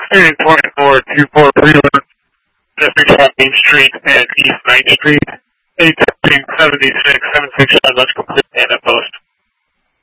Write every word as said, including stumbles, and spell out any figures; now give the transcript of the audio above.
Area twenty-four two four three-one, Jefferson Main Street and East ninth Street, eight thirteen seventy-six, seven six seven, let's complete.